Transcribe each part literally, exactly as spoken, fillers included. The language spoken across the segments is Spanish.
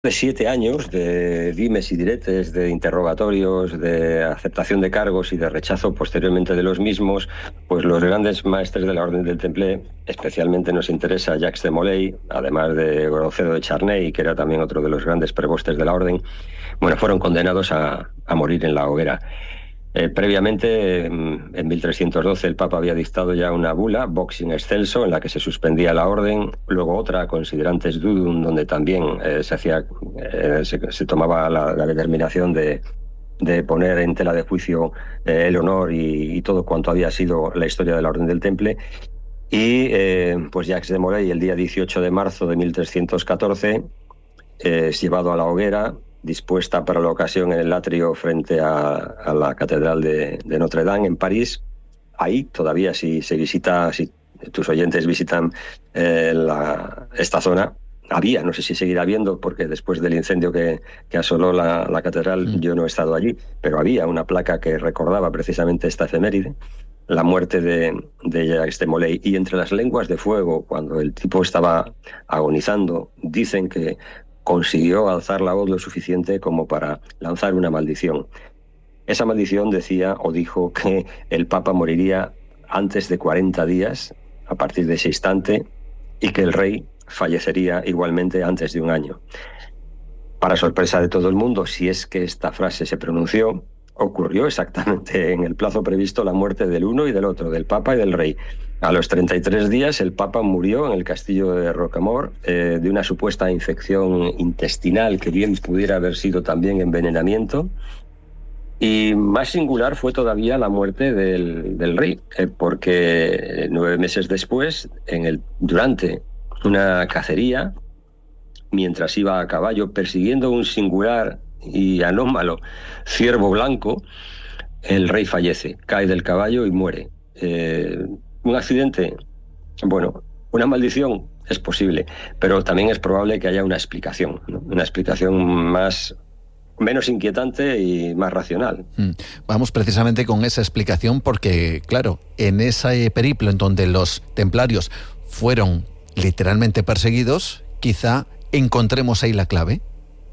De siete años de dimes y diretes, de interrogatorios, de aceptación de cargos y de rechazo posteriormente de los mismos, pues los grandes maestres de la Orden del Temple, especialmente nos interesa Jacques de Molay, además de Godofredo de Charnay, que era también otro de los grandes prebostes de la Orden, bueno, fueron condenados a, a morir en la hoguera. Eh, previamente, en, en mil trescientos doce, el Papa había dictado ya una bula, Vox in excelso, en la que se suspendía la orden, luego otra, Considerantes Dudum, donde también eh, se, hacía, eh, se, se tomaba la, la determinación de, de poner en tela de juicio eh, el honor y, y todo cuanto había sido la historia de la Orden del Temple. Y eh, pues Jacques de Molay, el día dieciocho de marzo de mil trescientos catorce, eh, es llevado a la hoguera, dispuesta para la ocasión en el atrio frente a, a la Catedral de, de Notre Dame en París. Ahí todavía, si se visita, si tus oyentes visitan eh, la, esta zona, había, no sé si seguirá habiendo, porque después del incendio que, que asoló la, la catedral, mm. yo no he estado allí, pero había una placa que recordaba precisamente esta efeméride, la muerte de, de Jacques de Molay. Y entre las lenguas de fuego, cuando el tipo estaba agonizando, dicen que consiguió alzar la voz lo suficiente como para lanzar una maldición. Esa maldición decía o dijo que el Papa moriría antes de cuarenta días, a partir de ese instante, y que el rey fallecería igualmente antes de un año. Para sorpresa de todo el mundo, si es que esta frase se pronunció, ocurrió exactamente en el plazo previsto la muerte del uno y del otro, del Papa y del rey. A los treinta y tres días el Papa murió en el castillo de Rocamort eh, de una supuesta infección intestinal que bien pudiera haber sido también envenenamiento. Y más singular fue todavía la muerte del, del rey, eh, porque nueve meses después, en el, durante una cacería, mientras iba a caballo persiguiendo un singular y anómalo ciervo blanco, el rey fallece, cae del caballo y muere. Eh, un accidente, bueno, una maldición es posible, pero también es probable que haya una explicación, ¿no? Una explicación más... menos inquietante y más racional. Vamos precisamente con esa explicación porque, claro, en ese periplo en donde los templarios fueron literalmente perseguidos, quizá encontremos ahí la clave.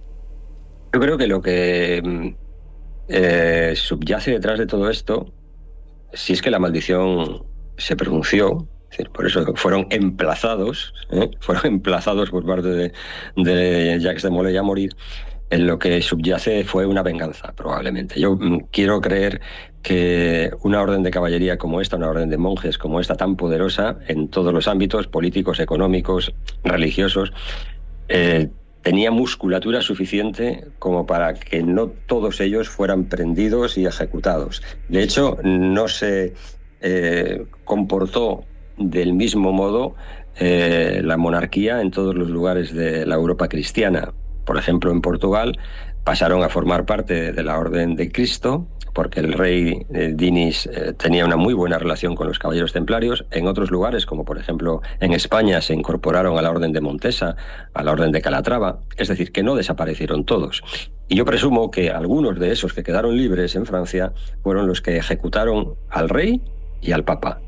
Yo creo que lo que eh, subyace detrás de todo esto, si es que la maldición se pronunció, es decir, por eso fueron emplazados, ¿eh? fueron emplazados por parte de, de Jacques de Molay a morir, en lo que subyace fue una venganza, probablemente. Yo quiero creer que una orden de caballería como esta, una orden de monjes como esta, tan poderosa en todos los ámbitos, políticos, económicos, religiosos, eh, tenía musculatura suficiente como para que no todos ellos fueran prendidos y ejecutados. De hecho, no se eh, comportó del mismo modo eh, la monarquía en todos los lugares de la Europa cristiana. Por ejemplo, en Portugal pasaron a formar parte de la Orden de Cristo, porque el rey eh, Dinis eh, tenía una muy buena relación con los caballeros templarios. En otros lugares, como por ejemplo en España, se incorporaron a la Orden de Montesa, a la Orden de Calatrava, es decir, que no desaparecieron todos. Y yo presumo que algunos de esos que quedaron libres en Francia fueron los que ejecutaron al rey y al papa.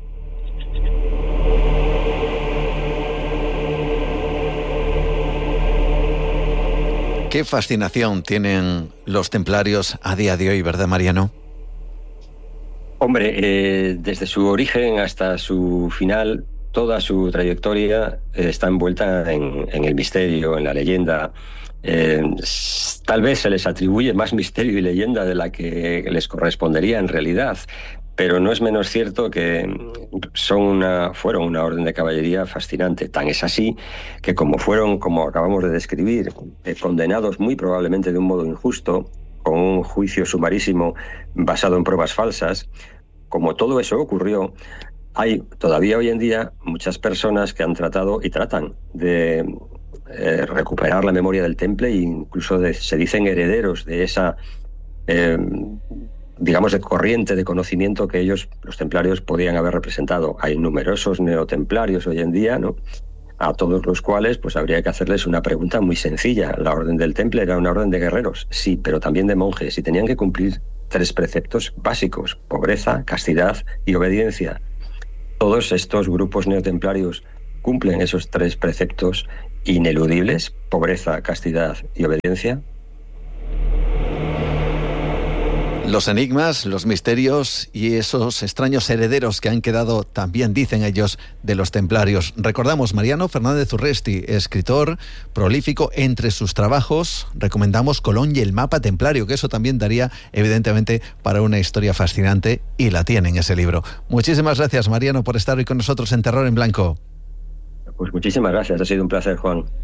Qué fascinación tienen los templarios a día de hoy, ¿verdad, Mariano? Hombre, eh, desde su origen hasta su final, toda su trayectoria eh, está envuelta en, en el misterio, en la leyenda. Eh, tal vez se les atribuye más misterio y leyenda de la que les correspondería en realidad, pero no es menos cierto que son una, fueron una orden de caballería fascinante. Tan es así que como fueron, como acabamos de describir, eh, condenados muy probablemente de un modo injusto, con un juicio sumarísimo basado en pruebas falsas, como todo eso ocurrió, hay todavía hoy en día muchas personas que han tratado y tratan de eh, recuperar la memoria del Temple e incluso de, se dicen herederos de esa... Eh, digamos, de corriente de conocimiento que ellos, los templarios, podían haber representado. Hay numerosos neotemplarios hoy en día, ¿no?, a todos los cuales pues habría que hacerles una pregunta muy sencilla. La orden del Temple era una orden de guerreros, sí, pero también de monjes, y tenían que cumplir tres preceptos básicos: pobreza, castidad y obediencia. Todos estos grupos neotemplarios cumplen esos tres preceptos ineludibles: pobreza, castidad y obediencia. Los enigmas, los misterios y esos extraños herederos que han quedado, también dicen ellos, de los templarios. Recordamos, Mariano Fernández Urresti, escritor prolífico. Entre sus trabajos recomendamos Colón y el mapa templario, que eso también daría evidentemente para una historia fascinante, y la tiene en ese libro. Muchísimas gracias, Mariano, por estar hoy con nosotros en Terror en Blanco. Pues muchísimas gracias, ha sido un placer, Juan.